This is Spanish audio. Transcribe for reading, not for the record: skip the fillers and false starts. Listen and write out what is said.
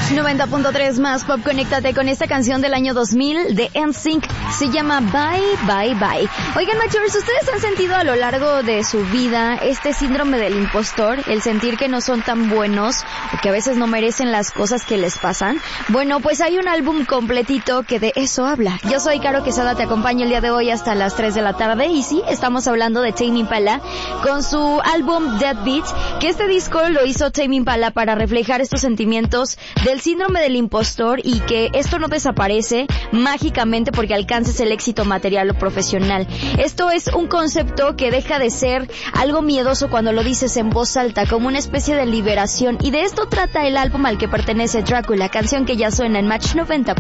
Match 90.3 más pop, conéctate con esta canción del año 2000 de NSYNC, se llama Bye Bye Bye. Oigan, Matchers, ¿ustedes han sentido a lo largo de su vida este síndrome del impostor? El sentir que no son tan buenos o que a veces no merecen las cosas que les pasan. Bueno, pues hay un álbum completito que de eso habla. Yo soy Caro Quesada, te acompaño el día de hoy hasta las 3 de la tarde y sí, estamos hablando de Tame Impala con su álbum Deadbeat, que este disco lo hizo Tame Impala para reflejar estos sentimientos del síndrome del impostor y que esto no desaparece mágicamente porque alcances el éxito material o profesional. Esto es un concepto que deja de ser algo miedoso cuando lo dices en voz alta, como una especie de liberación, y de esto trata el álbum al que pertenece Drácula, canción que ya suena en Match 90.